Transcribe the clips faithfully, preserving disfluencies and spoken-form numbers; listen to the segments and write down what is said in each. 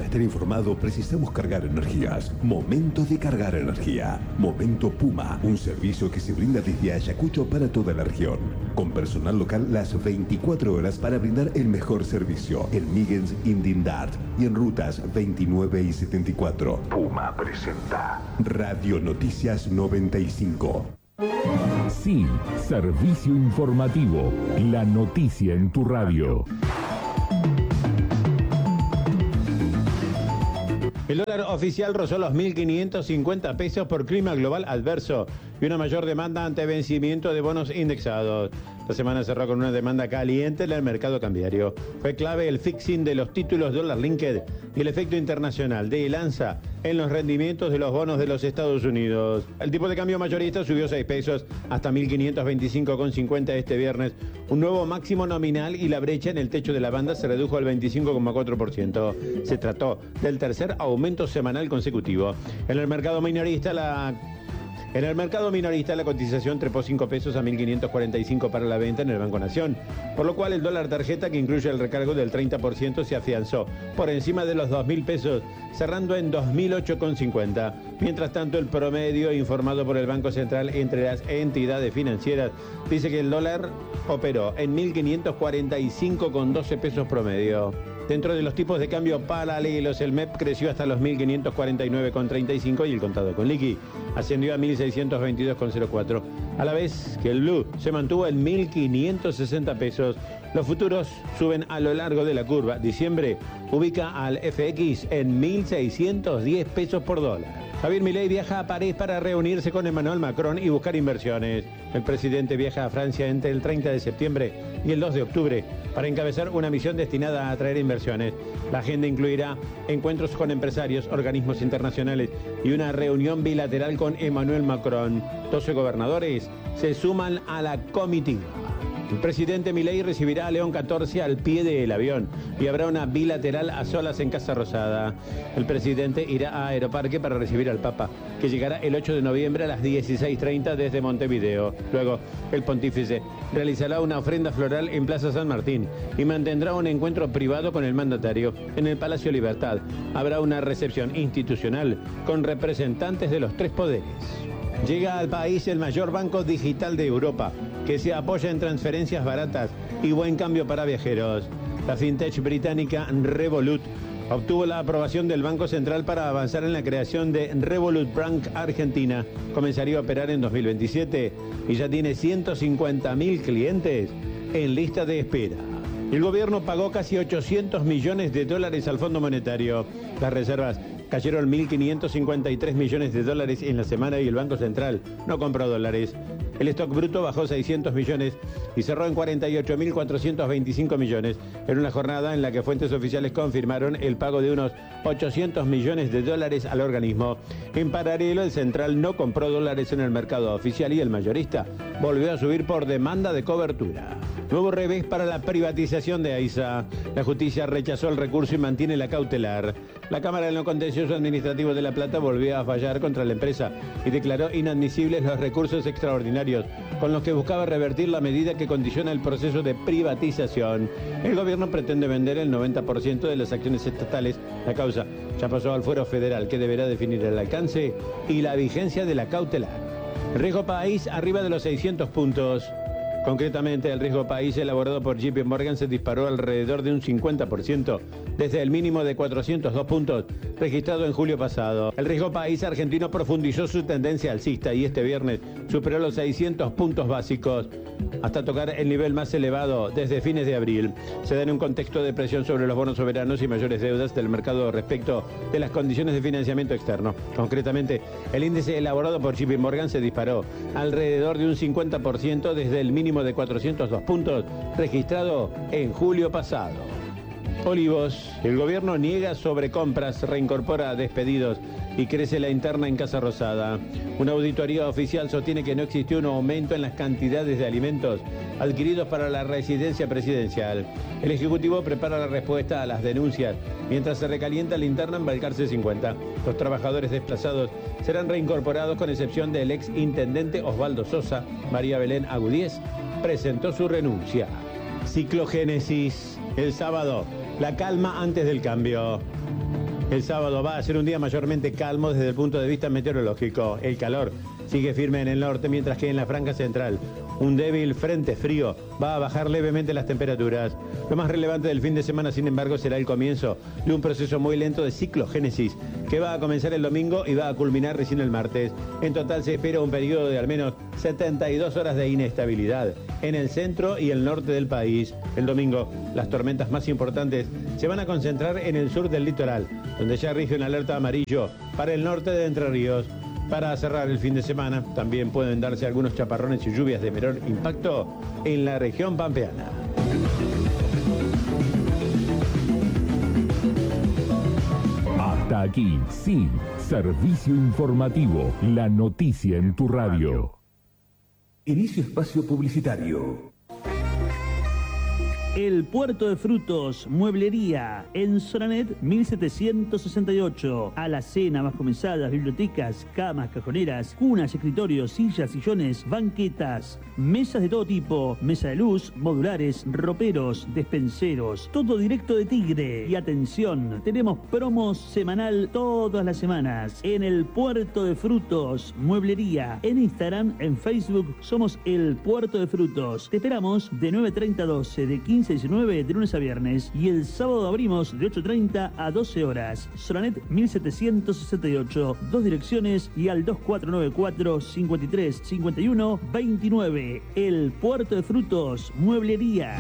estar informado precisamos cargar energías. Momento de cargar energía. Momento Puma, un servicio que se brinda desde Ayacucho para toda la región. Con personal local las veinticuatro horas para brindar el mejor servicio. En Miguens, Indindart y en rutas veintinueve y setenta y cuatro. Puma presenta Radio Noticias noventa y cinco. Sí, servicio informativo. La noticia en tu radio. El dólar oficial rozó los mil quinientos cincuenta pesos por clima global adverso y una mayor demanda ante vencimiento de bonos indexados. La semana cerró con una demanda caliente en el mercado cambiario. Fue clave el fixing de los títulos dólar linked y el efecto internacional de lanza en los rendimientos de los bonos de los Estados Unidos. El tipo de cambio mayorista subió seis pesos hasta mil quinientos veinticinco con cincuenta este viernes, un nuevo máximo nominal, y la brecha en el techo de la banda se redujo al veinticinco coma cuatro por ciento. Se trató del tercer aumento semanal consecutivo. En el mercado minorista la En el mercado minorista la cotización trepó cinco pesos a mil quinientos cuarenta y cinco para la venta en el Banco Nación, por lo cual el dólar tarjeta, que incluye el recargo del treinta por ciento, se afianzó por encima de los dos mil pesos, cerrando en dos mil ocho con cincuenta. Mientras tanto, el promedio informado por el Banco Central entre las entidades financieras dice que el dólar operó en mil quinientos cuarenta y cinco con doce pesos promedio. Dentro de los tipos de cambio paralelos, el M E P creció hasta los mil quinientos cuarenta y nueve con treinta y cinco y el contado con liqui ascendió a mil seiscientos veintidós con cero cuatro, a la vez que el Blue se mantuvo en mil quinientos sesenta pesos. Los futuros suben a lo largo de la curva. Diciembre ubica al F X en mil seiscientos diez pesos por dólar. Javier Milei viaja a París para reunirse con Emmanuel Macron y buscar inversiones. El presidente viaja a Francia entre el treinta de septiembre y el dos de octubre para encabezar una misión destinada a atraer inversiones. La agenda incluirá encuentros con empresarios, organismos internacionales y una reunión bilateral con Emmanuel Macron. doce gobernadores se suman a la comitiva. El presidente Milei recibirá a León catorce al pie del avión y habrá una bilateral a solas en Casa Rosada. El presidente irá a Aeroparque para recibir al Papa, que llegará el ocho de noviembre a las dieciséis treinta desde Montevideo. Luego, el pontífice realizará una ofrenda floral en Plaza San Martín y mantendrá un encuentro privado con el mandatario. En el Palacio Libertad habrá una recepción institucional con representantes de los tres poderes. Llega al país el mayor banco digital de Europa, que se apoya en transferencias baratas y buen cambio para viajeros. La fintech británica Revolut obtuvo la aprobación del Banco Central para avanzar en la creación de Revolut Bank Argentina. Comenzaría a operar en dos mil veintisiete y ya tiene ciento cincuenta mil clientes en lista de espera. El gobierno pagó casi ochocientos millones de dólares al Fondo Monetario. Las reservas cayeron mil quinientos cincuenta y tres millones de dólares en la semana y el Banco Central no compró dólares. El stock bruto bajó seiscientos millones y cerró en cuarenta y ocho mil cuatrocientos veinticinco millones, en una jornada en la que fuentes oficiales confirmaron el pago de unos ochocientos millones de dólares al organismo. En paralelo, el central no compró dólares en el mercado oficial y el mayorista volvió a subir por demanda de cobertura. Nuevo revés para la privatización de AISA. La justicia rechazó el recurso y mantiene la cautelar. La Cámara de lo Contencioso Administrativo de La Plata volvió a fallar contra la empresa y declaró inadmisibles los recursos extraordinarios con los que buscaba revertir la medida que condiciona el proceso de privatización. El gobierno pretende vender el noventa por ciento de las acciones estatales. La causa ya pasó al fuero federal, que deberá definir el alcance y la vigencia de la cautelar. Riesgo país arriba de los seiscientos puntos. Concretamente, el riesgo país elaborado por J P Morgan se disparó alrededor de un cincuenta por ciento, desde el mínimo de cuatrocientos dos puntos registrado en julio pasado. El riesgo país argentino profundizó su tendencia alcista y este viernes superó los seiscientos puntos básicos, hasta tocar el nivel más elevado desde fines de abril. Se da en un contexto de presión sobre los bonos soberanos y mayores deudas del mercado respecto de las condiciones de financiamiento externo. Concretamente, el índice elaborado por J P Morgan se disparó alrededor de un cincuenta por ciento desde el mínimo de cuatrocientos dos puntos registrado en julio pasado. Olivos. El gobierno niega sobrecompras, reincorpora despedidos y crece la interna en Casa Rosada. Una auditoría oficial sostiene que no existió un aumento en las cantidades de alimentos adquiridos para la residencia presidencial. El Ejecutivo prepara la respuesta a las denuncias mientras se recalienta la interna en Balcarce cincuenta. Los trabajadores desplazados serán reincorporados con excepción del ex intendente Osvaldo Sosa. María Belén Agudíez presentó su renuncia. Ciclogénesis. El sábado, la calma antes del cambio. El sábado va a ser un día mayormente calmo desde el punto de vista meteorológico. El calor sigue firme en el norte, mientras que en la franja central un débil frente frío va a bajar levemente las temperaturas. Lo más relevante del fin de semana, sin embargo, será el comienzo de un proceso muy lento de ciclogénesis que va a comenzar el domingo y va a culminar recién el martes. En total se espera un periodo de al menos setenta y dos horas de inestabilidad en el centro y el norte del país. El domingo, las tormentas más importantes se van a concentrar en el sur del litoral, donde ya rige una alerta amarillo para el norte de Entre Ríos. Para cerrar el fin de semana, también pueden darse algunos chaparrones y lluvias de menor impacto en la región pampeana. Hasta aquí, sí, servicio informativo, la noticia en tu radio. Inicio espacio publicitario. El Puerto de Frutos, Mueblería, en Soranet mil setecientos sesenta y ocho. Alacena, más comenzadas, bibliotecas, camas, cajoneras, cunas, escritorios, sillas, sillones, banquetas, mesas de todo tipo, mesa de luz, modulares, roperos, despenseros, todo directo de Tigre. Y atención, tenemos promos semanal todas las semanas. En el Puerto de Frutos, Mueblería, en Instagram, en Facebook, somos el Puerto de Frutos. Te esperamos de nueve treinta a doce, de quince a diecinueve, de lunes a viernes, y el sábado abrimos de ocho treinta a doce horas. Soranet mil setecientos sesenta y ocho, dos direcciones y al dos cuatro nueve cuatro, cincuenta y tres, cincuenta y uno, veintinueve. El Puerto de Frutos, Mueblería.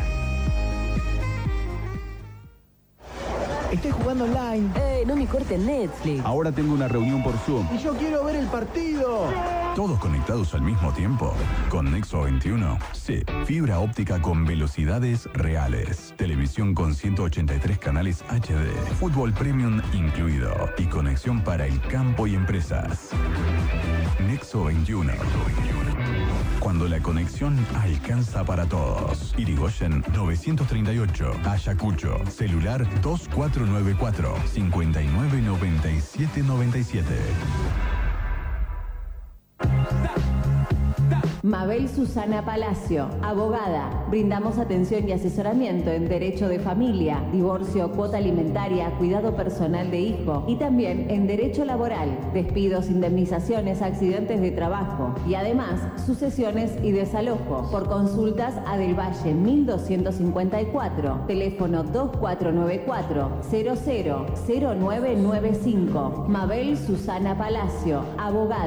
Estoy jugando online. ¡Eh, no me cortes Netflix! Ahora tengo una reunión por Zoom. Y yo quiero ver el partido. ¿Todos conectados al mismo tiempo? ¿Con Nexo veintiuno? Sí. Fibra óptica con velocidades reales. Televisión con ciento ochenta y tres canales H D. Fútbol premium incluido. Y conexión para el campo y empresas. Nexo veintiuno. Cuando la conexión alcanza para todos. Irigoyen novecientos treinta y ocho. Ayacucho. Celular dos cuatro nueve cuatro, cinco nueve nueve siete nueve siete. Mabel Susana Palacio, abogada. Brindamos atención y asesoramiento en derecho de familia, divorcio, cuota alimentaria, cuidado personal de hijo y también en derecho laboral, despidos, indemnizaciones, accidentes de trabajo y además sucesiones y desalojo. Por consultas a Del Valle mil doscientos cincuenta y cuatro, teléfono dos cuatro nueve cuatro, cero cero cero nueve nueve cinco. Mabel Susana Palacio, abogada.